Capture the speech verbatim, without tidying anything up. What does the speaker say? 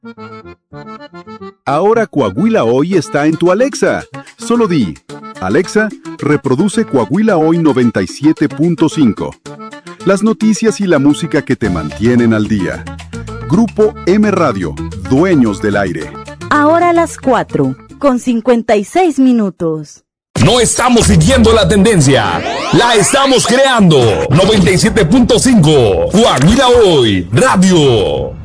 Ahora Coahuila Hoy está en tu Alexa. Solo di, Alexa, reproduce Coahuila Hoy noventa y siete punto cinco. Las noticias y la música que te mantienen al día. Grupo M Radio, dueños del aire. Ahora a las cuatro, con cincuenta y seis minutos. No estamos siguiendo la tendencia, la estamos creando. noventa y siete punto cinco, Coahuila Hoy Radio.